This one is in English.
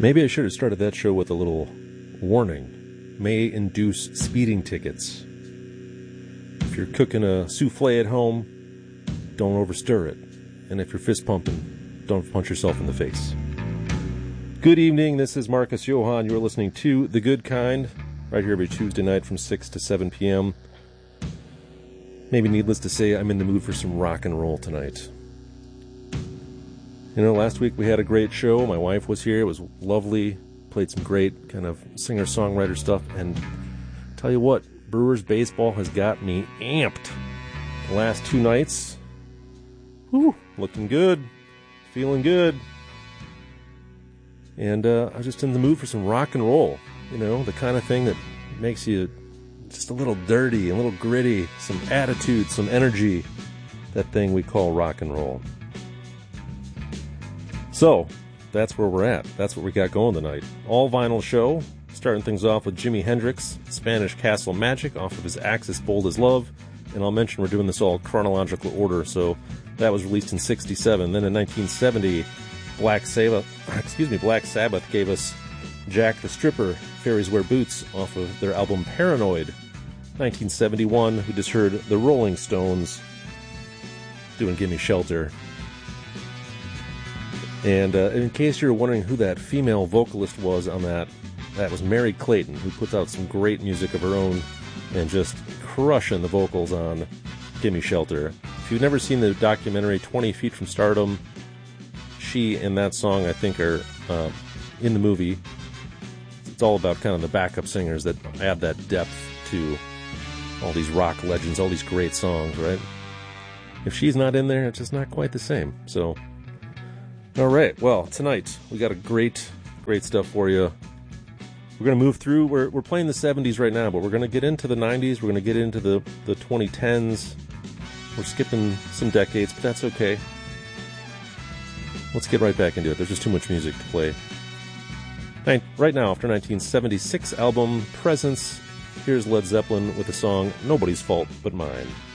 Maybe I should have started that show with a little warning. May induce speeding tickets. If you're cooking a souffle at home, don't overstir it. And if you're fist pumping, don't punch yourself in the face. Good evening, this is Marcus Johann. You're listening to The Good Kind, right here every Tuesday night from 6 to 7 p.m. Maybe needless to say, I'm in the mood for some rock and roll tonight. You know, last week we had a great show. My wife was here. It was lovely. Played some great kind of singer-songwriter stuff. And tell you what, Brewers baseball has got me amped. The last two nights, looking good, feeling good. And I was just in the mood for some rock and roll. You know, the kind of thing that makes you just a little dirty, a little gritty, some attitude, some energy. That thing we call rock and roll. So, that's where we're at. That's what we got going tonight. All vinyl show, starting things off with Jimi Hendrix, Spanish Castle Magic, off of his Axis Bold as Love. And I'll mention we're doing this all chronological order, so that was released in 1967. Then in 1970, Black Sabbath gave us Jack the Stripper, Fairies Wear Boots, off of their album Paranoid. 1971, we just heard the Rolling Stones doing Gimme Shelter. And in case you're wondering who that female vocalist was on that was Mary Clayton, who puts out some great music of her own and just crushing the vocals on Gimme Shelter. If you've never seen the documentary 20 Feet from Stardom, she and that song, I think, are in the movie. It's all about kind of the backup singers that add that depth to all these rock legends, all these great songs, right? If she's not in there, it's just not quite the same. So, all right. Well, tonight we got a great stuff for you. We're going to move through. We're playing the 70s right now, but we're going to get into the 90s. We're going to get into the 2010s. We're skipping some decades, but that's okay. Let's get right back into it. There's just too much music to play. Right now, after 1976 album Presence, here's Led Zeppelin with the song Nobody's Fault But Mine.